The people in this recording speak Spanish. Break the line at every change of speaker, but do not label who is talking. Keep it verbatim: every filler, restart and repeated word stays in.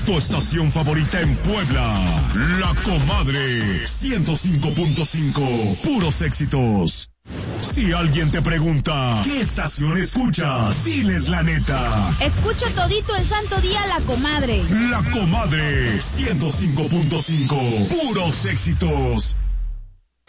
Tu estación favorita en Puebla. La Comadre. ciento cinco punto cinco. Puros éxitos. Si alguien te pregunta, ¿qué estación escuchas? Diles la neta.
Escucho todito el santo día La Comadre.
La Comadre. ciento cinco punto cinco. Puros éxitos.